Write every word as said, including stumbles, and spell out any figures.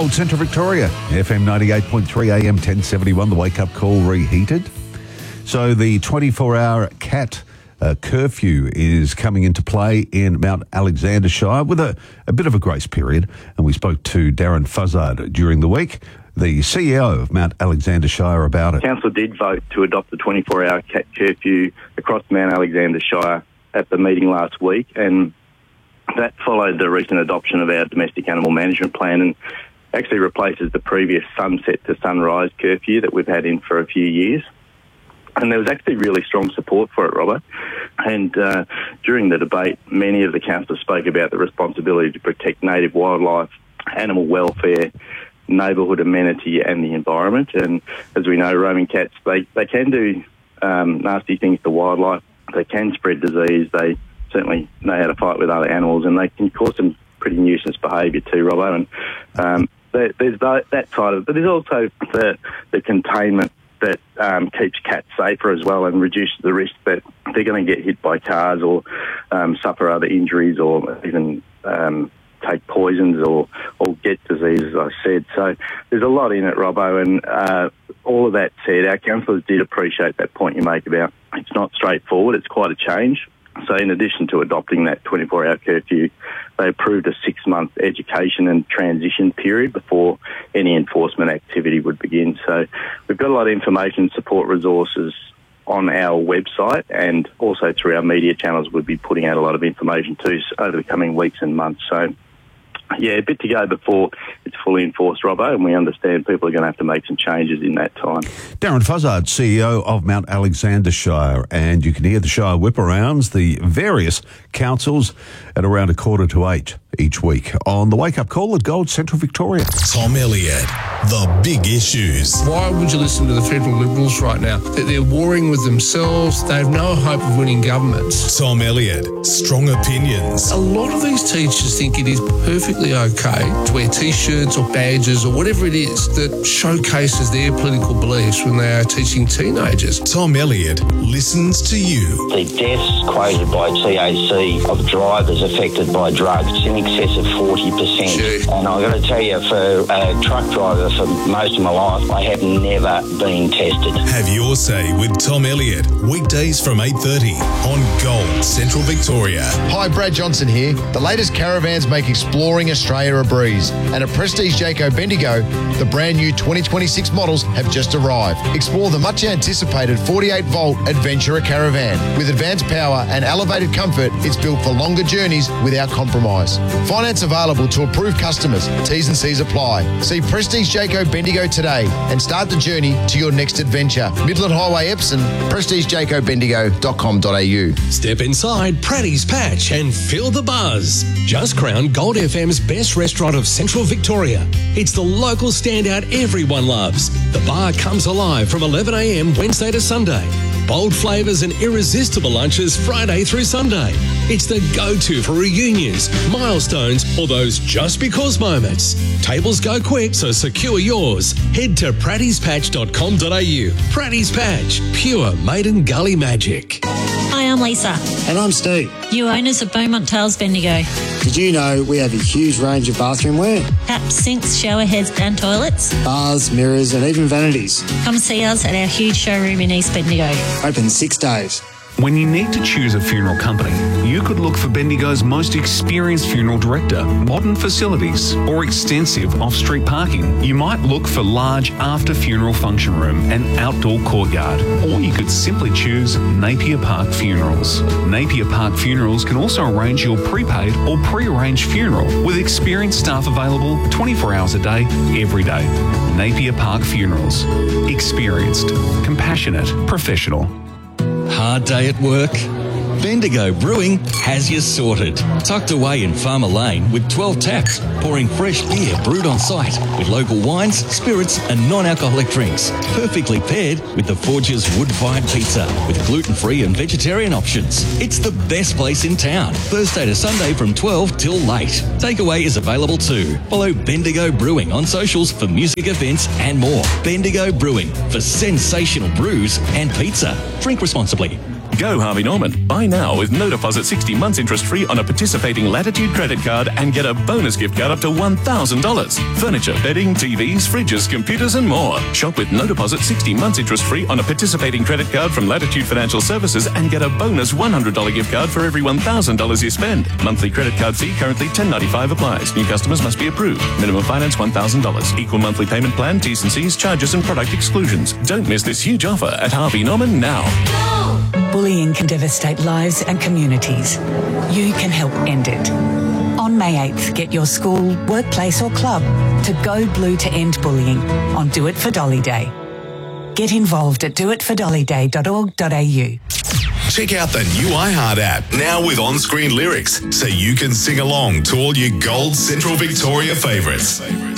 Gold Central Victoria, F M ninety-eight point three, A M ten seventy-one, the wake-up call reheated. So the twenty-four hour cat uh, curfew is coming into play in Mount Alexander Shire with a, a bit of a grace period. And we spoke to Darren Fuzzard during the week, the C E O of Mount Alexander Shire, about it. Council did vote to adopt the twenty-four hour cat curfew across Mount Alexander Shire at the meeting last week, and that followed the recent adoption of our domestic animal management plan and actually replaces the previous sunset to sunrise curfew that we've had in for a few years. And there was actually really strong support for it, Robert. And uh, during the debate, many of the councillors spoke about the responsibility to protect native wildlife, animal welfare, neighbourhood amenity and the environment. And as we know, roaming cats, they, they can do um, nasty things to wildlife. They can spread disease. They certainly know how to fight with other animals, and they can cause some pretty nuisance behaviour too, Robbo. And um, there, there's that, that side of it, but there's also the, the containment that um, keeps cats safer as well and reduces the risk that they're going to get hit by cars or um, suffer other injuries or even um, take poisons or, or get disease, as I said. So there's a lot in it, Robbo, and uh, all of that said, our councillors did appreciate that point you make about it's not straightforward, it's quite a change. So in addition to adopting that twenty-four hour curfew, they approved a six-month education and transition period before any enforcement activity would begin. So we've got a lot of information, support resources on our website, and also through our media channels we'll be putting out a lot of information too over the coming weeks and months. So yeah, a bit to go before it's fully enforced, Robbo, and we understand people are going to have to make some changes in that time. Darren Fuzzard, C E O of Mount Alexander Shire, and you can hear the Shire whip-arounds, the various councils, at around a quarter to eight each week on the Wake Up Call at Gold Central Victoria. Tom Elliott, the big issues. Why would you listen to the federal Liberals right now? They're warring with themselves. They have no hope of winning governments. Tom Elliott, strong opinions. A lot of these teachers think it is perfectly okay to wear T-shirts or badges or whatever it is that showcases their political beliefs when they are teaching teenagers. Tom Elliott listens to you. The deaths quoted by T A C of drivers affected by drugs in excess of forty percent. Gee. And I've got to tell you, for a truck driver for most of my life, I have never been tested. Have your say with Tom Elliott, weekdays from eight thirty on Gold Central Victoria. Hi, Brad Johnson here. The latest caravans make exploring Australia a breeze. And at Prestige Jayco Bendigo, the brand new twenty twenty-six models have just arrived. Explore the much anticipated forty-eight volt Adventurer Caravan. With advanced power and elevated comfort, it's built for longer journeys without compromise. Finance available to approved customers. T's and C's apply. See Prestige Jayco Bendigo today and start the journey to your next adventure. Midland Highway, Epsom, prestige jayco bendigo dot com dot a u. Step inside Pratty's Patch and feel the buzz. Just crowned Gold F M's best restaurant of Central Victoria. It's the local standout everyone loves. The bar comes alive from eleven a m Wednesday to Sunday. Bold flavours and irresistible lunches Friday through Sunday. It's the go-to for reunions, milestones, or those just because moments. Tables go quick, so secure yours. Head to prattys patch dot com dot a u. Pratty's Patch, pure Maiden Gully magic. Hi, I'm Lisa. And I'm Steve. You owners of Beaumont Tales Bendigo. Did you know we have a huge range of bathroom wear? Taps, sinks, shower heads and toilets. Bars, mirrors and even vanities. Come see us at our huge showroom in East Bendigo. Open six days. When you need to choose a funeral company, you could look for Bendigo's most experienced funeral director, modern facilities, or extensive off-street parking. You might look for large after-funeral function room and outdoor courtyard, or you could simply choose Napier Park Funerals. Napier Park Funerals can also arrange your prepaid or pre-arranged funeral with experienced staff available twenty-four hours a day, every day. Napier Park Funerals. Experienced, compassionate, professional. Hard day at work? Bendigo Brewing has you sorted. Tucked away in Farmer Lane with twelve taps, pouring fresh beer brewed on site with local wines, spirits and non-alcoholic drinks. Perfectly paired with the Forge's wood-fired pizza with gluten-free and vegetarian options. It's the best place in town. Thursday to Sunday from twelve till late. Takeaway is available too. Follow Bendigo Brewing on socials for music events and more. Bendigo Brewing for sensational brews and pizza. Drink responsibly. Go Harvey Norman. Buy now with no deposit, sixty months interest free on a participating Latitude credit card and get a bonus gift card up to one thousand dollars. Furniture, bedding, T Vs, fridges, computers and more. Shop with no deposit, sixty months interest free on a participating credit card from Latitude Financial Services and get a bonus one hundred dollars gift card for every one thousand dollars you spend. Monthly credit card fee currently ten ninety-five applies. New customers must be approved. Minimum finance one thousand dollars. Equal monthly payment plan, T's and C's, charges and product exclusions. Don't miss this huge offer at Harvey Norman now. Bullying can devastate lives and communities. You can help end it. On May eighth, get your school, workplace or club to go blue to end bullying on Do It for Dolly Day. Get involved at do it for dolly day dot org dot a u. Check out the new iHeart app, now with on-screen lyrics, so you can sing along to all your Gold Central Victoria favourites.